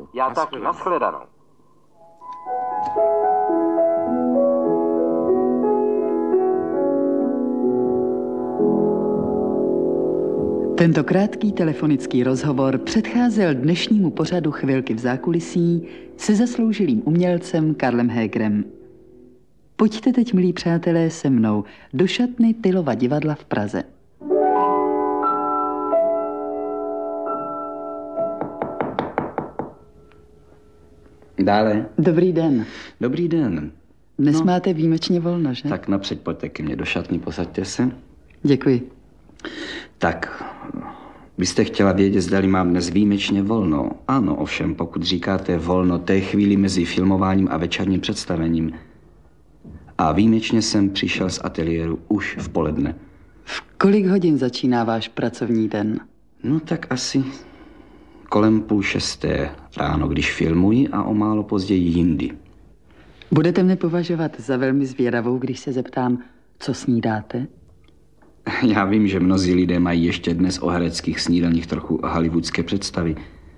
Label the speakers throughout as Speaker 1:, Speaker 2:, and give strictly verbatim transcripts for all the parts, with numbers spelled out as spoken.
Speaker 1: nashledanou.
Speaker 2: Já taky, nashledanou.
Speaker 3: Tento krátký telefonický rozhovor předcházel dnešnímu pořadu Chvilky v zákulisí se zasloužilým umělcem Karlem Hegerem. Pojďte teď, milí přátelé, se mnou do šatny Tylova divadla v Praze.
Speaker 1: Dále.
Speaker 3: Dobrý den.
Speaker 1: Dobrý den.
Speaker 3: Dnes
Speaker 1: no,
Speaker 3: máte výjimečně volno, že?
Speaker 1: Tak napřed pojďte ke mně do šatny, posaďte se.
Speaker 3: Děkuji.
Speaker 1: Tak, byste chtěla vědět, zdali mám dnes výjimečně volno. Ano, ovšem, pokud říkáte volno té chvíli mezi filmováním a večerním představením. A výjimečně jsem přišel z ateliéru už v poledne.
Speaker 3: V kolik hodin začíná váš pracovní den?
Speaker 1: No tak asi kolem půl šesté ráno, když filmuji, a o málo později jindy.
Speaker 3: Budete mne považovat za velmi zvědavou, když se zeptám, co snídáte?
Speaker 1: Já vím, že mnozí lidé mají ještě dnes o hereckých snídaních trochu hollywoodské představy.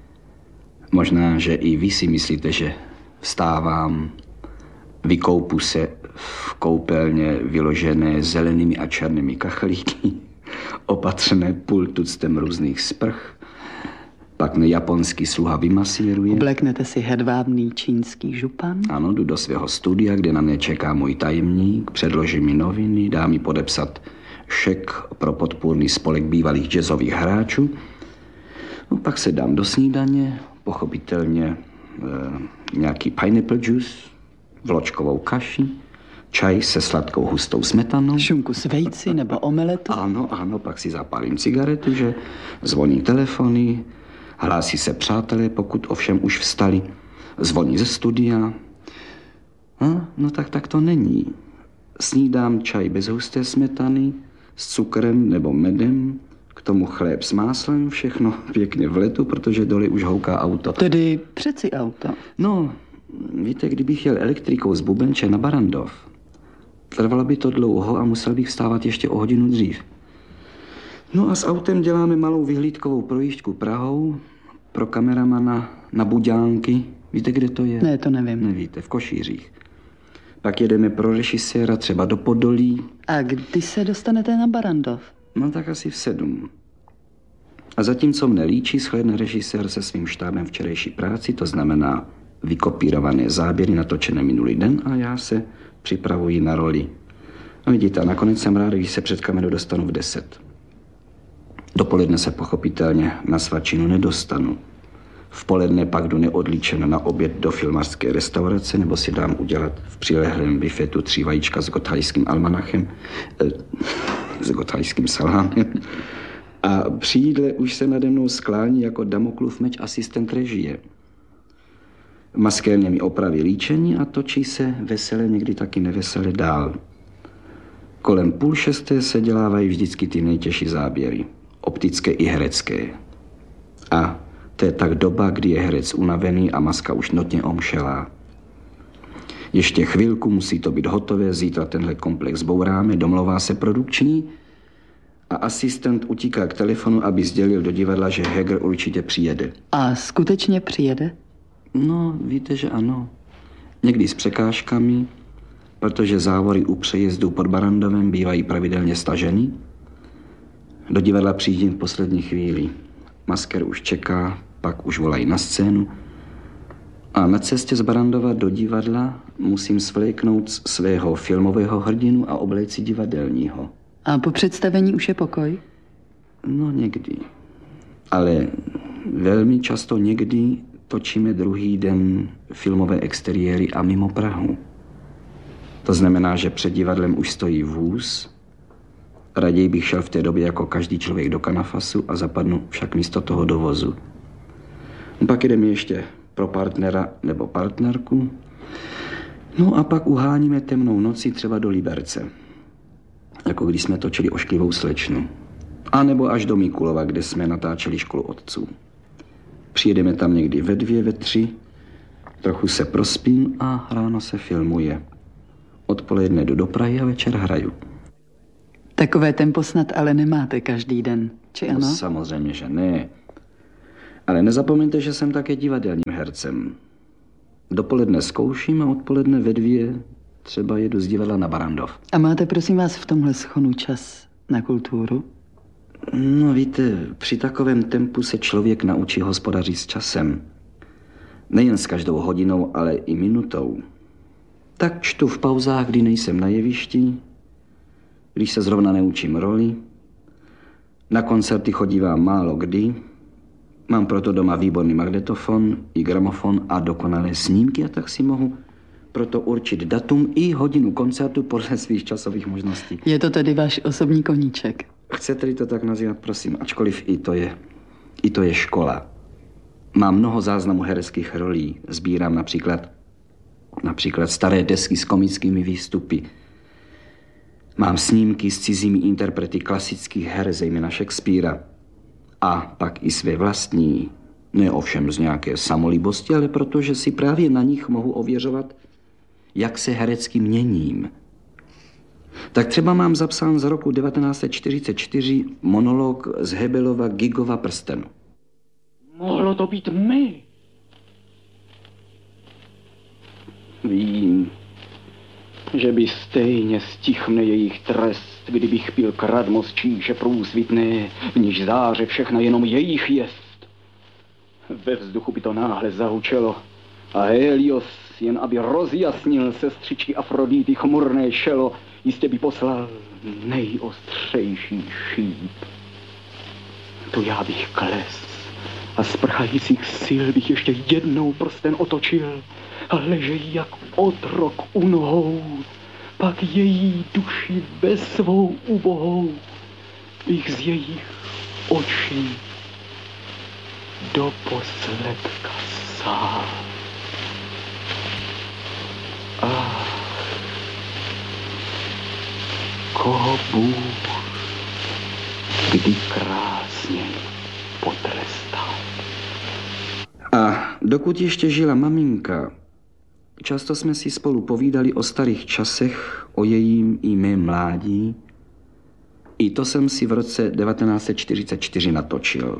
Speaker 1: Možná, že i vy si myslíte, že vstávám, vykoupu se v koupelně vyložené zelenými a černými kachlíky, opatřené půl tuctem různých sprch, pak mě japonský sluha vymasíruje.
Speaker 3: Obleknete si hedvábný čínský župan?
Speaker 1: Ano, jdu do svého studia, kde na mě čeká můj tajemník, předloží mi noviny, dá mi podepsat šek pro podpůrný spolek bývalých jazzových hráčů. No, pak se dám do snídaně, pochopitelně e, nějaký pineapple juice, vločkovou kaši, čaj se sladkou hustou smetanou.
Speaker 3: Šunku s vejci nebo omeletu?
Speaker 1: Ano, ano, pak si zapálím cigaretu, že zvoní telefony, hlásí se přátelé, pokud ovšem už vstali, zvoní ze studia. No, no tak, tak to není. Snídám čaj bez husté smetany, s cukrem nebo medem, k tomu chléb s máslem, všechno pěkně v letu, protože dole už houká auto.
Speaker 3: Tedy přeci auto.
Speaker 1: No, víte, kdybych jel elektrikou z Bubenče na Barrandov, trvalo by to dlouho a musel bych vstávat ještě o hodinu dřív. No a s autem děláme malou vyhlídkovou projížďku Prahou pro kameramana na Buďánky. Víte, kde to je?
Speaker 3: Ne, to nevím.
Speaker 1: Nevíte, v Košířích. Pak jedeme pro režiséra třeba do Podolí.
Speaker 3: A kdy se dostanete na Barrandov?
Speaker 1: No tak asi v sedm. A zatímco mne líčí, shlédne režisér se svým štábem včerejší práci, to znamená vykopírované záběry natočené minulý den, a já se připravuji na roli. No vidíte, a nakonec jsem rád, když se před kamerou dostanu v deset. Dopoledne se pochopitelně na svačinu nedostanu. V poledne pak jdu neodlíčen na oběd do filmařské restaurace, nebo si dám udělat v přilehlém bifetu tři vajíčka s gothajským almanachem, eh, s gothajským salámem. A při jídle už se nade mnou sklání jako Damoklův meč asistent režie. Maskérně mi opraví líčení a točí se vesele, někdy taky nevesele dál. Kolem půl šesté se dělávají vždycky ty nejtěžší záběry, optické i herecké. A to je tak doba, kdy je herec unavený a maska už notně omšelá. Ještě chvilku, musí to být hotové, zítra tenhle komplex bouráme, domlouvá se produkční a asistent utíká k telefonu, aby sdělil do divadla, že Heger určitě přijede.
Speaker 3: A skutečně přijede?
Speaker 1: No, víte, že ano. Někdy s překážkami, protože závory u přejezdu pod Barrandovem bývají pravidelně staženy. Do divadla přijíždím v poslední chvíli. Masker už čeká, pak už volají na scénu. A na cestě z Barrandova do divadla musím svléknout svého filmového hrdinu a obléci divadelního.
Speaker 3: A po představení už je pokoj?
Speaker 1: No někdy. Ale velmi často někdy točíme druhý den filmové exteriéry a mimo Prahu. To znamená, že před divadlem už stojí vůz. Raději bych šel v té době jako každý člověk do kanafasu a zapadnu však místo toho do vozu. Pak jdeme ještě pro partnera nebo partnerku. No a pak uháníme temnou nocí třeba do Liberce. Jako když jsme točili Ošklivou slečnu. A nebo až do Mikulova, kde jsme natáčeli Školu otců. Přijedeme tam někdy ve dvě, ve tři, trochu se prospím a ráno se filmuje. Odpoledne jdu do Prahy a večer hraju.
Speaker 3: Takové tempo snad ale nemáte každý den, či ano?
Speaker 1: No, samozřejmě, že ne. Ale nezapomeňte, že jsem také divadelním hercem. Dopoledne zkouším a odpoledne ve dvě třeba jedu z divadla na Barandov.
Speaker 3: A máte, prosím vás, v tomhle schonu čas na kulturu?
Speaker 1: No víte, při takovém tempu se člověk naučí hospodařit s časem. Nejen s každou hodinou, ale i minutou. Tak čtu v pauzách, kdy nejsem na jevišti, když se zrovna neučím roli. Na koncerty chodívám málo kdy. Mám proto doma výborný magnetofon i gramofon a dokonalé snímky, a tak si mohu proto určit datum i hodinu koncertu podle svých časových možností.
Speaker 3: Je to tedy váš osobní koníček?
Speaker 1: Chcete-li to tak nazývat, prosím, ačkoliv i to je, i to je škola. Mám mnoho záznamů hereckých rolí. Sbírám například, například staré desky s komickými výstupy. Mám snímky s cizími interprety klasických her, zejména Shakespearea. A pak i své vlastní, ne ovšem z nějaké samolíbosti, ale protože si právě na nich mohu ověřovat, jak se herecky měním. Tak třeba mám zapsán z roku devatenáct set čtyřicet čtyři monolog z Hebelova Gigova prstenu.
Speaker 2: Mohlo to být my. Vím, že by stejně stichne jejich trest, kdybych pil kradmo z číše průsvitné, v níž záře všechna jenom jejich jest. Ve vzduchu by to náhle zahučelo a Helios, jen aby rozjasnil sestřičky Afrodity chmurné šelo, jistě by poslal nejostřejší šíp. Tu já bych kles a z prchajících sil bych ještě jednou prsten otočil a ležej jak otrok u nohou, pak její duši bez svou ubohou bych z jejich očí do posledka sál. Ach, koho Bůh kdy krásně potrestal.
Speaker 1: A dokud ještě žila maminka, často jsme si spolu povídali o starých časech, o jejím i mém mládí. I to jsem si v roce devatenáct set čtyřicet čtyři natočil.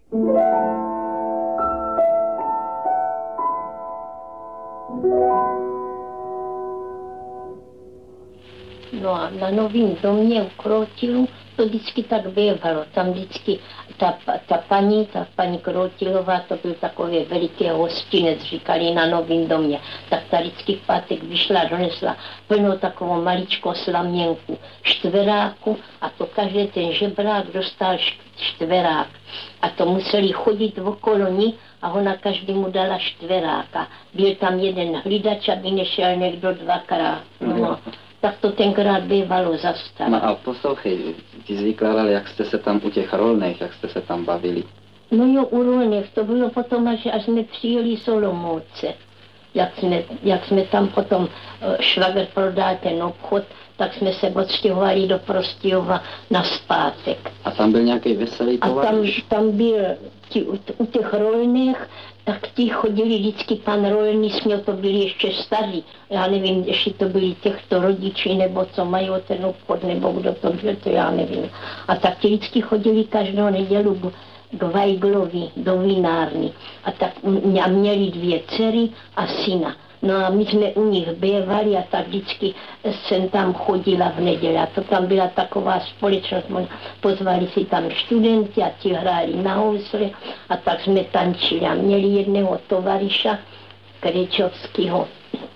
Speaker 4: No a na Novém domě u Krotilu to vždycky tak bývalo. Tam vždycky ta, ta paní, ta paní Krotilová, to byl takový veliký hostinec, říkali na Novém domě. Tak ta vždycky v pátek vyšla, donesla plnou takovou maličkou slaměnku štveráku a to každý ten žebrák dostal štverák. A to museli chodit okolo ní a ona každému dala štveráka. Byl tam jeden hlídač, aby nešel někdo dvakrát. No. Tak to tenkrát bývalo zastaré.
Speaker 5: No a poslouchej, ty jsi vykládal, jak jste se tam u těch rolných, jak jste se tam bavili.
Speaker 4: No jo, u rolných, to bylo potom, až, až jsme přijeli z Olomouce. Jak jsme, jak jsme tam potom švagr prodal ten obchod, tak jsme se odstěhovali do Prostějova na zpátek.
Speaker 5: A tam byl nějaký veselý tovaryš?
Speaker 4: A tam, tam byl, ti, u, u těch rolných, tak ti chodili vždycky pan Rolný, jsme to byli ještě staří. Já nevím, jestli to byli těchto rodiči, nebo co mají ten obchod, nebo kdo to byl, to já nevím. A tak ti vždycky chodili každou nedělu k Weiglovi do vinárny. A tak a měli dvě dcery a syna. No a my jsme u nich bývali a tak vždycky jsem tam chodila v neděli. A to tam byla taková společnost, pozvali si tam studenti a ti hráli na housle a tak jsme tančili. A měli jedného tovaryša, Krečovského.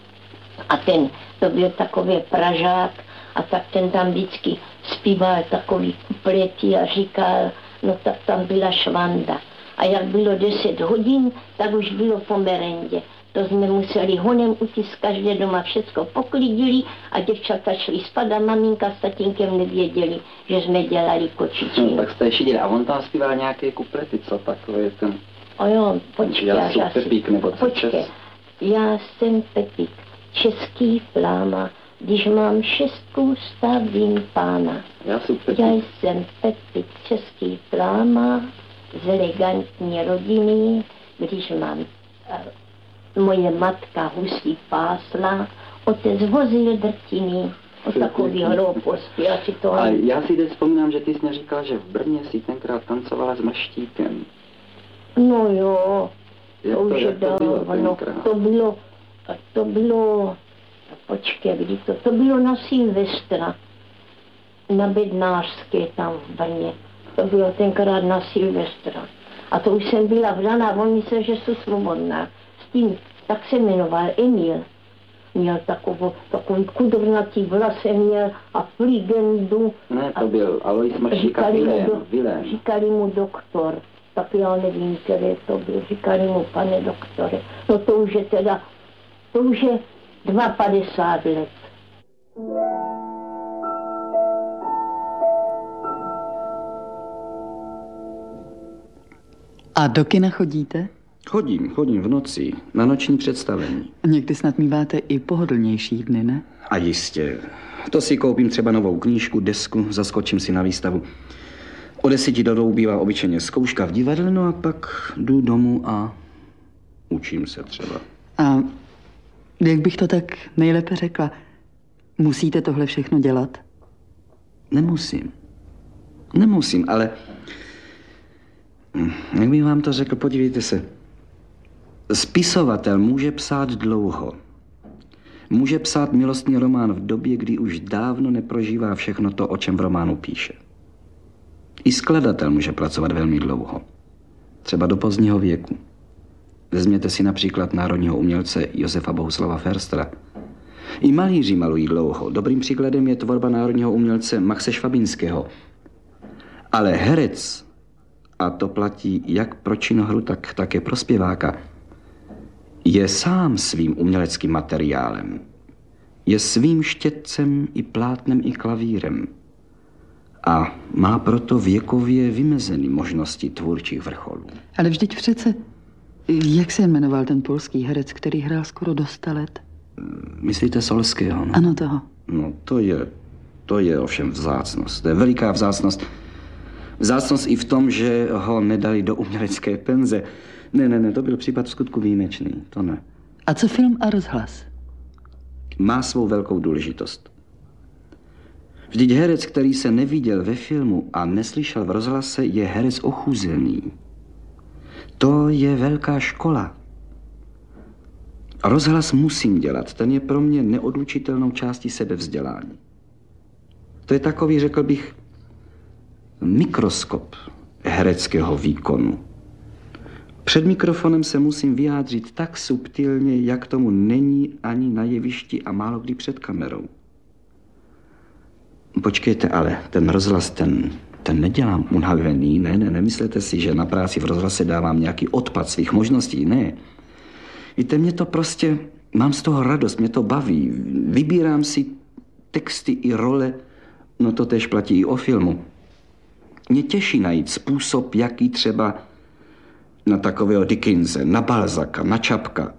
Speaker 4: A ten, to byl takový Pražák a tak ten tam vždycky zpíval takový kuplety a říkal, no tak tam byla švanda. A jak bylo deset hodin, tak už bylo po merendě. To jsme museli honem utíct, každé doma všecko poklidili a děvčata šli spát a maminka s tatínkem nevěděli, že jsme dělali kočičky.
Speaker 5: No, tak jste ještě dělali. A on tam zpíval nějaké kuplety, co takové ten...
Speaker 4: O jo, počkej.
Speaker 5: Já jsem Pepík, nebo co
Speaker 4: počkej.
Speaker 5: čes?
Speaker 4: Já jsem Pepík, český fláma, když mám šestku, stavím pána.
Speaker 5: Já jsem Pepík.
Speaker 4: Já jsem Pepík, český fláma, z elegantní rodiny, když mám... Moje matka husí pásla, otec vozil drtiny, o takový hlouposti, já si to...
Speaker 5: A já si teď vzpomínám, že ty jsi mě říkala, že v Brně si tenkrát tancovala s Mrštíkem.
Speaker 4: No jo,
Speaker 5: Jak
Speaker 4: to
Speaker 5: to,
Speaker 4: už
Speaker 5: jak
Speaker 4: je
Speaker 5: to bylo
Speaker 4: dávno.
Speaker 5: tenkrát?
Speaker 4: To bylo, to bylo, počkej, kdy to, to bylo na Silvestra, na Bednářské tam v Brně. To bylo tenkrát na Silvestra. A to už jsem byla vdaná, on myslel, že jsou svobodná. S tím, tak se jmenoval Emil. Měl takovou, takový kudrnatý vlasem měl a fligendu.
Speaker 5: Ne, to byl Alois Mršík a
Speaker 4: Říkali mu,
Speaker 5: Vilém,
Speaker 4: do,
Speaker 5: Vilém.
Speaker 4: říkali mu doktor. Tak já nevím, který to byl. Říkali mu, pane doktore. No to už je teda, to už je padesát dva let.
Speaker 3: A do kina chodíte?
Speaker 1: Chodím, chodím v noci, na noční představení.
Speaker 3: Někdy snad míváte i pohodlnější dny, ne?
Speaker 1: A jistě. To si koupím třeba novou knížku, desku, zaskočím si na výstavu. O deseti do dvou bývá obyčejně zkouška v divadle, no a pak jdu domů a učím se třeba.
Speaker 3: A jak bych to tak nejlépe řekla, musíte tohle všechno dělat?
Speaker 1: Nemusím. Nemusím, ale... Jak bych vám to řekl, podívejte se. Spisovatel může psát dlouho. Může psát milostný román v době, kdy už dávno neprožívá všechno to, o čem v románu píše. I skladatel může pracovat velmi dlouho. Třeba do pozdního věku. Vezměte si například národního umělce Josefa Bohuslava Förstra. I malíři malují dlouho. Dobrým příkladem je tvorba národního umělce Maxe Švabinského. Ale herec, a to platí jak pro činohru, tak také pro zpěváka, je sám svým uměleckým materiálem. Je svým štětcem i plátnem i klavírem. A má proto věkově vymezený možnosti tvůrčích vrcholů.
Speaker 3: Ale vždyť přece, jak se jmenoval ten polský herec, který hrál skoro do sta let?
Speaker 1: Myslíte Solského? No?
Speaker 3: Ano, toho.
Speaker 1: No to je, to je ovšem vzácnost. To je veliká vzácnost. Vzácnost i v tom, že ho nedali do umělecké penze. Ne, ne, ne, to byl případ v skutku výjimečný, to ne.
Speaker 3: A co film a rozhlas?
Speaker 1: Má svou velkou důležitost. Vždyť herec, který se neviděl ve filmu a neslyšel v rozhlase, je herec ochuzený. To je velká škola. A rozhlas musím dělat, ten je pro mě neodlučitelnou částí sebevzdělání. To je takový, řekl bych, mikroskop hereckého výkonu. Před mikrofonem se musím vyjádřit tak subtilně, jak tomu není ani na jevišti a málo kdy před kamerou. Počkejte, ale ten rozhlas, ten, ten nedělám unavený, ne, ne, nemyslete si, že na práci v rozhlase dávám nějaký odpad svých možností, ne. Víte, mě to prostě, mám z toho radost, mě to baví, vybírám si texty i role, no to též platí i o filmu. Mě těší najít způsob, jaký třeba na takového Dickense, na Balzaka, na Čapka.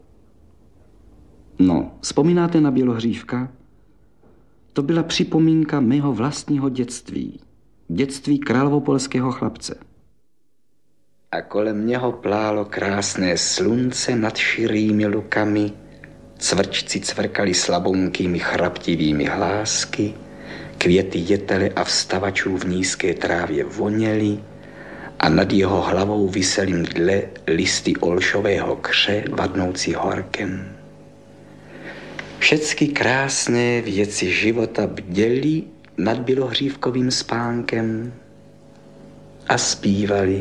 Speaker 1: No, vzpomínáte na Bělohřívka? To byla připomínka mého vlastního dětství. Dětství královopolského chlapce. A kolem něho plálo krásné slunce nad širými lukami, cvrčci cvrkali slabonkými chraptivými hlásky, květy jetele a vstavačů v nízké trávě voněly a nad jeho hlavou visely mdle listy olšového kře vadnoucí horkem. Všecky krásné věci života bděly nad Bělohřívkovým spánkem a zpívali.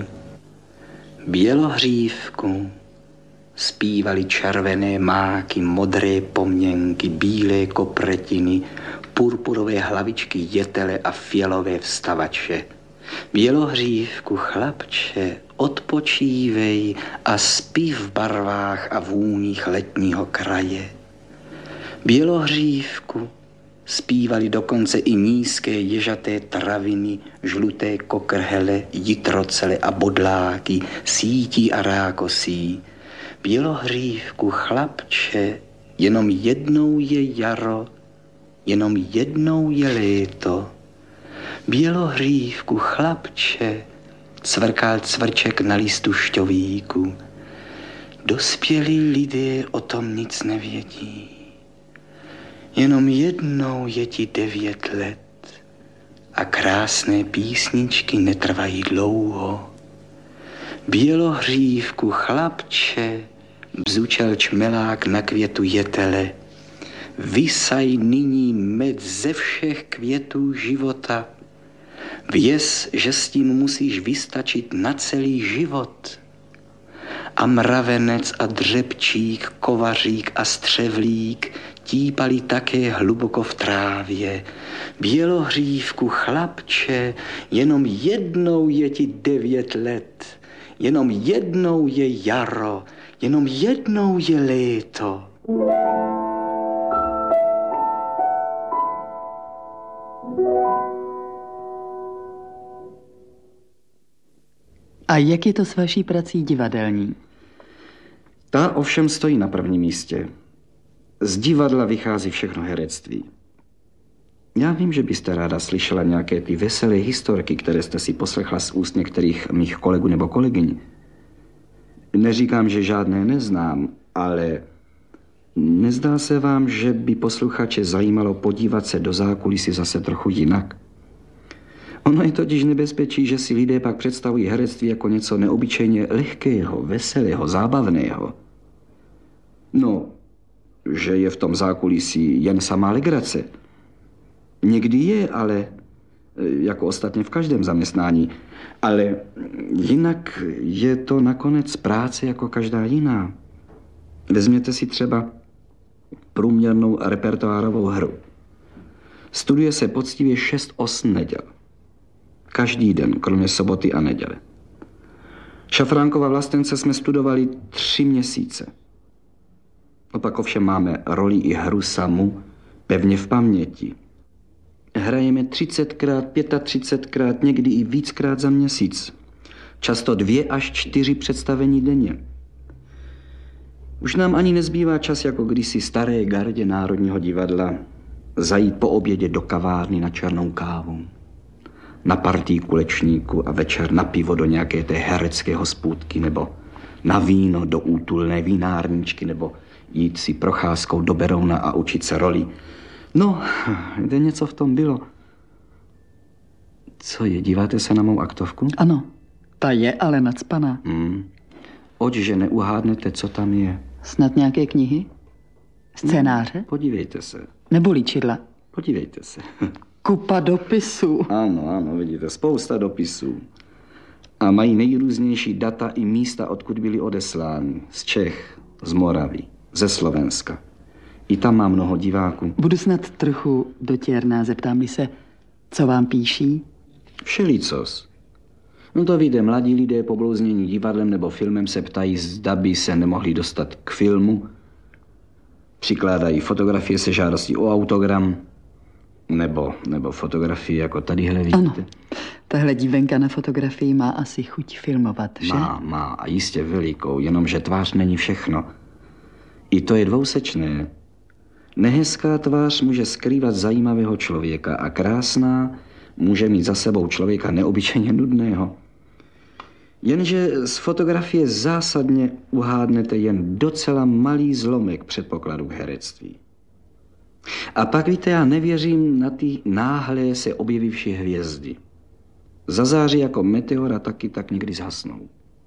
Speaker 1: Bělohřívku, zpívali červené máky, modré poměnky, bílé kopretiny, purpurové hlavičky jetele a fialové vstavače. Bělohřívku, chlapče, odpočívej a spí v barvách a vůních letního kraje. Bělohřívku, zpívali dokonce i nízké ježaté traviny, žluté kokrhele, jitrocele a bodláky, sítí a rákosí. Bělohřívku, chlapče, jenom jednou je jaro, jenom jednou je léto. Bělohřívku, chlapče, cvrkal cvrček na listu šťovíku. Dospělí lidé o tom nic nevědí. Jenom jednou je ti devět let a krásné písničky netrvají dlouho. Bělohřívku, chlapče, bzučel čmelák na květu jetele. Vysaj nyní med ze všech květů života. Věz, že s tím musíš vystačit na celý život. A mravenec a dřepčík, kovařík a střevlík típali také hluboko v trávě. Bělohřívku, chlapče, jenom jednou je ti devět let. Jenom jednou je jaro, jenom jednou je léto.
Speaker 3: A jak je to s vaší prací divadelní?
Speaker 1: Ta ovšem stojí na prvním místě. Z divadla vychází všechno herectví. Já vím, že byste ráda slyšela nějaké ty veselé historky, které jste si poslechla z úst některých mých kolegů nebo kolegyň. Neříkám, že žádné neznám, ale nezdá se vám, že by posluchače zajímalo podívat se do zákulisí zase trochu jinak? Ono je totiž nebezpečí, že si lidé pak představují herectví jako něco neobyčejně lehkého, veselého, zábavného. No, že je v tom zákulisí jen samá legrace. Někdy je, ale jako ostatně v každém zaměstnání. Ale jinak je to nakonec práce jako každá jiná. Vezměte si třeba průměrnou repertoárovou hru. Studuje se poctivě šest osm neděl. Každý den, kromě soboty a neděle. Šafránkova Vlastence jsme studovali tři měsíce. Opak ovšem máme roli i hru samu pevně v paměti. Hrajeme třicetkrát, třicetpětkrát, někdy i víckrát za měsíc. Často dvě až čtyři představení denně. Už nám ani nezbývá čas jako kdysi staré gardě Národního divadla zajít po obědě do kavárny na černou kávu, na partii kulečníku a večer na pivo do nějaké té herecké hospůdky nebo na víno do útulné vinárničky nebo jít si procházkou do Berouna a učit se roli. No, kde něco v tom bylo. Co je, díváte se na mou aktovku?
Speaker 3: Ano, ta je ale nacpaná.
Speaker 1: Hmm. Oč, že neuhádnete, co tam je.
Speaker 3: Snad nějaké knihy? Scénáře?
Speaker 1: No, podívejte se.
Speaker 3: Nebo líčidla?
Speaker 1: Podívejte se.
Speaker 3: Kupa dopisů.
Speaker 1: Ano, ano, vidíte, spousta dopisů. A mají nejrůznější data i místa, odkud byly odeslány. Z Čech, z Moravy, ze Slovenska. I tam má mnoho diváků.
Speaker 3: Budu snad trochu dotěrná, zeptám-li se, co vám píší?
Speaker 1: Všelicos. No to víte, mladí lidé poblouznění divadlem nebo filmem se ptají, zda by se nemohli dostat k filmu. Přikládají fotografie se žádostí o autogram. Nebo, nebo fotografie jako tadyhle, vidíte?
Speaker 3: Ano, tahle dívenka na fotografii má asi chuť filmovat, že?
Speaker 1: Má, má a jistě velikou, jenomže tvář není všechno. I to je dvousečné. Nehezká tvář může skrývat zajímavého člověka a krásná může mít za sebou člověka neobyčejně nudného. Jenže z fotografie zásadně uhádnete jen docela malý zlomek předpokladu k herectví. A pak, víte, já nevěřím na ty náhlé se objevivší hvězdy. Zazáří jako meteor a taky tak někdy zhasnou.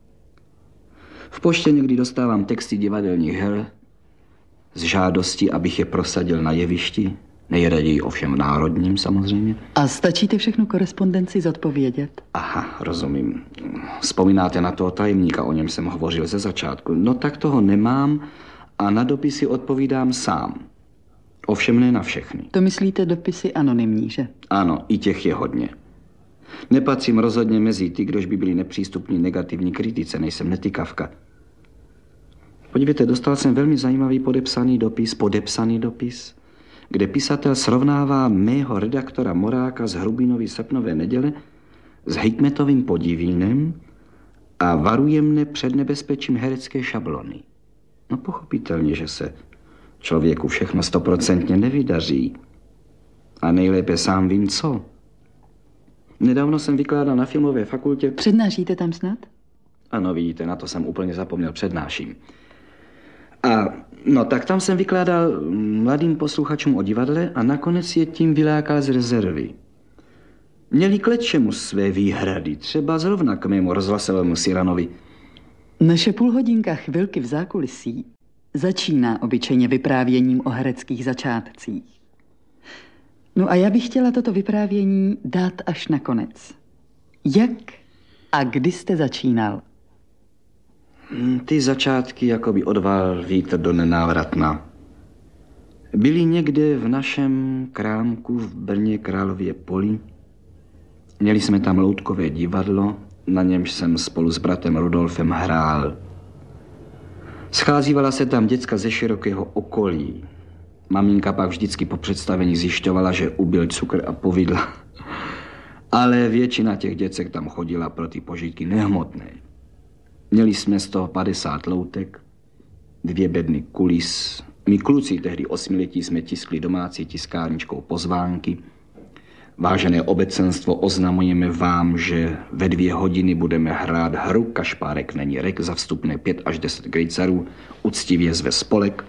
Speaker 1: V poště někdy dostávám texty divadelních her z žádostí, abych je prosadil na jevišti, nejraději ovšem národním samozřejmě.
Speaker 3: A stačíte všechnu korespondenci zodpovědět?
Speaker 1: Aha, rozumím. Vzpomínáte na toho tajemníka, o něm jsem hovořil ze začátku. No tak toho nemám a na dopisy odpovídám sám. Ovšem ne na všechny.
Speaker 3: To myslíte dopisy anonymní, že?
Speaker 1: Ano, i těch je hodně. Nepatřím rozhodně mezi ty, kdož by byli nepřístupní negativní kritice, nejsem netykavka. Podívejte, dostal jsem velmi zajímavý podepsaný dopis, podepsaný dopis, kde pisatel srovnává mého redaktora Moráka z Hrubinovy srpnové neděle s Hikmetovým Podivínem a varuje mne před nebezpečím herecké šablony. No pochopitelně, že se člověku všechno stoprocentně nevydaří. A nejlépe sám vím co. Nedávno jsem vykládal na filmové fakultě.
Speaker 3: Přednášíte tam snad?
Speaker 1: Ano, vidíte, na to jsem úplně zapomněl, přednáším. A no tak tam jsem vykládal mladým posluchačům o divadle a nakonec je tím vylákal z rezervy. Měli k lecčemu své výhrady, třeba zrovna k mému rozhlasovému Cyranovi.
Speaker 3: Naše půlhodinka Chvilky v zákulisí začíná obyčejně vyprávěním o hereckých začátcích. No a já bych chtěla toto vyprávění dát až na konec. Jak a kdy jste začínal?
Speaker 1: Ty začátky jakoby odval vítr do nenávratna. Byli někde v našem krámku v Brně Králově Poli. Měli jsme tam loutkové divadlo, na němž jsem spolu s bratem Rudolfem hrál. Scházívala se tam děcka ze širokého okolí. Maminka pak vždycky po představení zjišťovala, že ubil cukr a povidla. Ale většina těch děcek tam chodila pro ty požitky nehmotné. Měli jsme z toho padesát loutek, dvě bedny kulis. My kluci tehdy osmiletí jsme tiskli domácí tiskárničkou pozvánky. Vážené obecenstvo, oznamujeme vám, že ve dvě hodiny budeme hrát hru Kašpárek není rek za vstupné pět až deset grejcarů, uctivě zve spolek.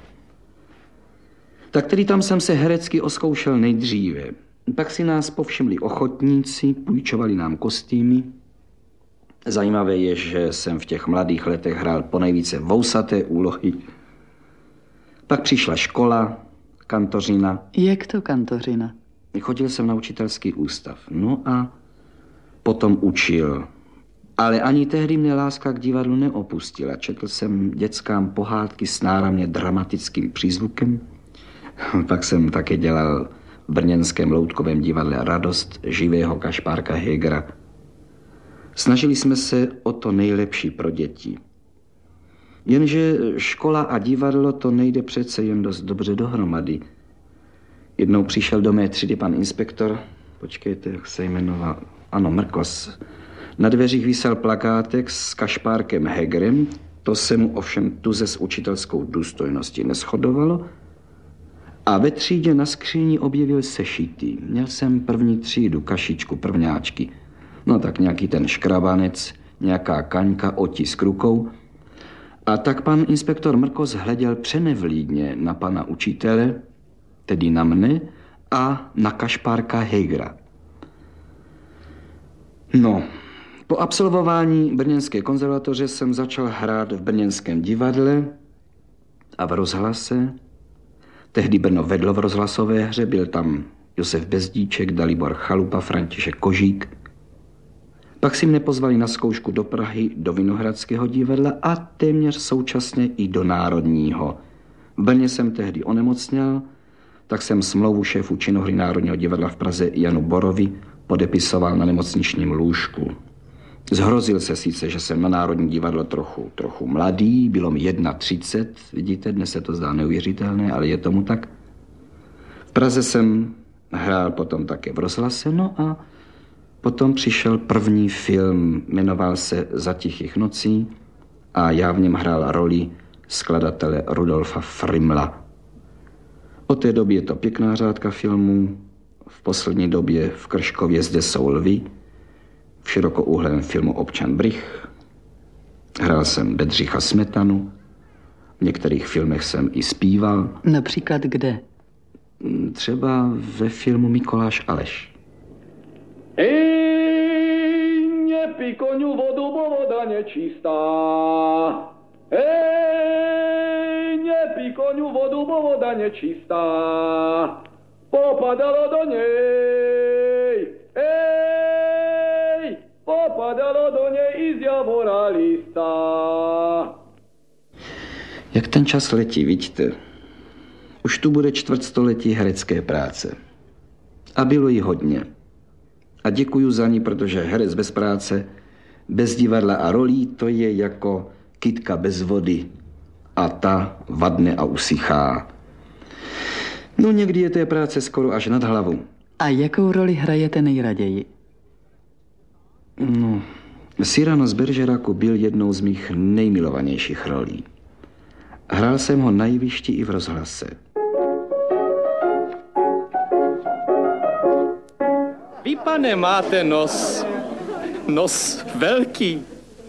Speaker 1: Tak tedy tam jsem se herecky oskoušel nejdříve. Pak si nás povšimli ochotníci, půjčovali nám kostýmy. Zajímavé je, že jsem v těch mladých letech hrál ponejvíce vousaté úlohy. Pak přišla škola, kantořina.
Speaker 3: Jak to kantořina?
Speaker 1: Chodil jsem na učitelský ústav. No a potom učil. Ale ani tehdy mě láska k divadlu neopustila. Četl jsem dětskám pohádky s náramně dramatickým přízvukem. Pak jsem také dělal v brněnském loutkovém divadle Radost živého Kašpárka Hegera. Snažili jsme se o to nejlepší pro děti. Jenže škola a divadlo to nejde přece jen dost dobře dohromady. Jednou přišel do mé třídy pan inspektor, počkejte, jak se jmenoval, ano, Mrkos. Na dveřích visel plakátek s Kašpárkem Hegerem, to se mu ovšem tuze s učitelskou důstojností neshodovalo. A ve třídě na skříni objevil sešity. Měl jsem první třídu, kašičku, prvňáčky. No tak nějaký ten škrabanec, nějaká kaňka, otisk rukou. A tak pan inspektor Mrkos hleděl přenevlídně na pana učitele, tedy na mne, a na Kašpárka Hegera. No, po absolvování brněnské konzervatoře jsem začal hrát v brněnském divadle a v rozhlase. Tehdy Brno vedlo v rozhlasové hře, byl tam Josef Bezdíček, Dalibor Chalupa, František Kožík. Pak si mne pozvali na zkoušku do Prahy, do Vinohradského divadla a téměř současně i do Národního. V Brně jsem tehdy onemocněl, tak jsem smlouvu šéfu činohry Národního divadla v Praze Janu Borovi podepisoval na nemocničním lůžku. Zhrozil se sice, že jsem na Národní divadlo trochu, trochu mladý, bylo mi třicet jedna, vidíte, dnes se to zdá neuvěřitelné, ale je tomu tak. V Praze jsem hrál potom také v rozhlase, no a potom přišel první film, jmenoval se Za tichých nocí a já v něm hrál roli skladatele Rudolfa Frimla. Od té doby je to pěkná řádka filmů, v poslední době v Krškově Zde jsou lvy, v širokouhlém filmu Občan Brych, hrál jsem Bedřicha Smetanu, v některých filmech jsem i zpíval.
Speaker 3: Například kde?
Speaker 1: Třeba ve filmu Mikoláš Aleš.
Speaker 2: Ej, nepij koňu vodu, bo voda nečistá. Ej, nepij koňu vodu, bo voda nečistá. Popadalo do něj. Ej, popadalo do něj i z javora lista.
Speaker 1: Jak ten čas letí, vidíte? Už tu bude čtvrtstoletí herecké práce. A bylo jí hodně. A děkuju za ní, protože herec bez práce, bez divadla a rolí, to je jako kytka bez vody. A ta vadne a usychá. No někdy je té práce skoro až nad hlavu.
Speaker 3: A jakou roli hrajete nejraději?
Speaker 1: No, Cyrano z Bergeracu byl jednou z mých nejmilovanějších rolí. Hrál jsem ho na jevišti i v rozhlase.
Speaker 6: Vy, pane, máte nos, nos velký.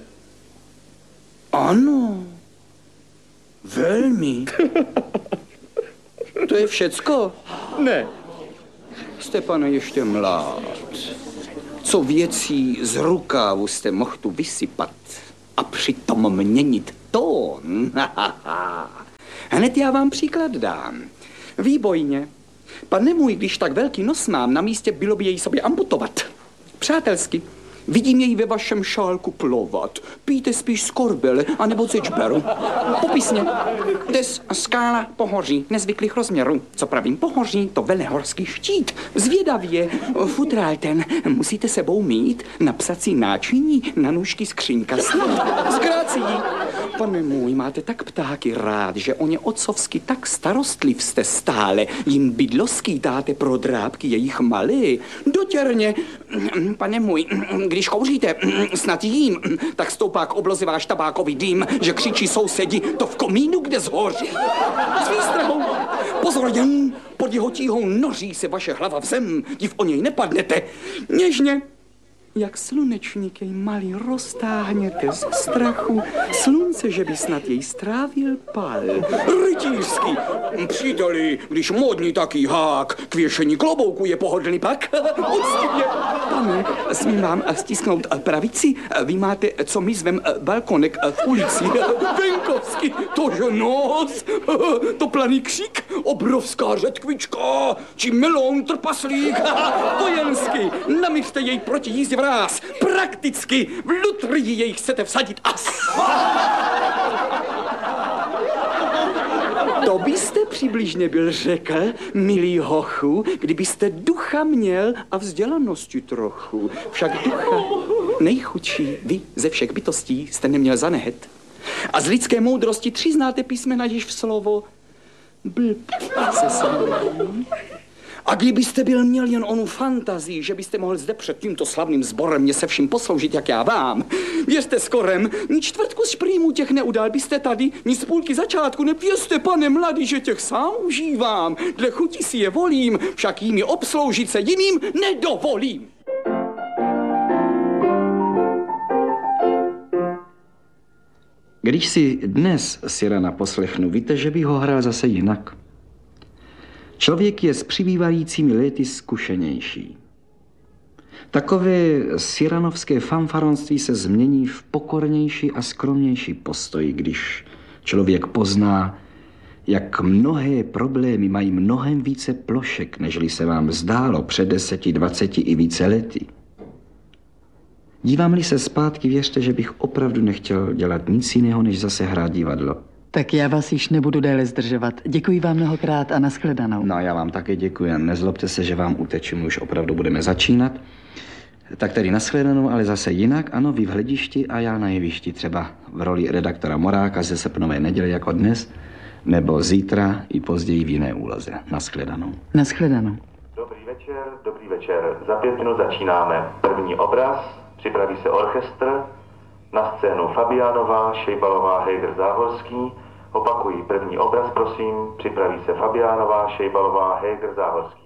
Speaker 1: Ano, velmi. To je všecko?
Speaker 6: Ne.
Speaker 1: Jste, pane, ještě mlád. Co věcí z rukávu jste mohl tu vysypat? a přitom měnit tón. Hned já vám příklad dám. Výbojně. Pane můj, když tak velký nos mám, na místě bylo by jej sobě amputovat. Přátelsky. Vidím jej ve vašem šálku plovat. Pijte spíš z korbele, anebo z džberu. Popisně. Des skála pohoří nezvyklých rozměrů. Co pravím pohoří, to velehorský štít. Zvědavě. Futrál ten musíte sebou mít na psací náčiní, na nůžky skřínka snad. Zkrácí. Pane můj, máte tak ptáky rád, že o ně otcovsky tak starostliv jste stále. Jim bydlo skýtáte pro drábky jejich malé. Dotěrně. Pane můj, když kouříte, snad jím, tak stoupá k obloze váš tabákový dým, že křičí sousedi, to v komínu, kde zhoří. S výstrahou. Pozor jen, pod jeho tíhou noří se vaše hlava v zem, div o něj nepadnete. Něžně, jak slunečník jej malý roztáhněte z strachu, slunce, že by snad jej strávil pal. Rytířský. Příteli, když modní taký hák, k věšení klobouku je pohodlný pak. Uctivě. Pane, smím vám stisknout pravici? Vy máte, co my zvem, balkonek v ulici. Venkovský, tože nos, to planý křík, obrovská řetkvička, či melon trpaslík, vojenský, namířte jej proti jízdě vráz, prakticky, v lutrji jej chcete vsadit as. To byste přibližně byl řekl, milý hochu, kdybyste ducha měl a vzdělanosti trochu. Však ducha nejchudší vy ze všech bytostí jste neměl zanehet. A z lidské moudrosti tři znáte písmena již v slovo blb se smí. A kdybyste byl měl jen onu fantazii, že byste mohl zde před tímto slavným sborem mě se vším posloužit, jak já vám. Věřte skorem, ni čtvrtku z šprýmů těch neudal byste tady, ni z půlky začátku nevěřte, pane mladý, že těch sám užívám. Dle chuti si je volím, však jimi obsloužit se jiným nedovolím. Když si dnes Cyrana poslechnu, víte, že bych ho hrál zase jinak. Člověk je s přibývajícími léty zkušenější. Takové cyranovské fanfaronství se změní v pokornější a skromnější postoj, když člověk pozná, jak mnohé problémy mají mnohem více plošek, nežli se vám zdálo před deseti, dvaceti i více lety. Dívám-li se zpátky, věřte, že bych opravdu nechtěl dělat nic jiného, než zase hrát divadlo.
Speaker 3: Tak já vás již nebudu déle zdržovat. Děkuji vám mnohokrát a nashledanou.
Speaker 1: No, já vám také děkuji. Nezlobte se, že vám uteču, my už opravdu budeme začínat. Tak tedy nashledanou, ale zase jinak. Ano, vy v hledišti a já na jevišti, třeba v roli redaktora Moráka ze srpnové neděle jako dnes, nebo zítra i později v jiné úloze. Nashledanou.
Speaker 3: Nashledanou.
Speaker 7: Dobrý večer, dobrý večer. Za pět minut začínáme. První obraz, připraví se orchestr. Na scénu Fabiánová, Šejbalová, Heger, Záhorský. Opakuji, první obraz, prosím, připraví se Fabiánová, Šejbalová, Heger, Záhorský.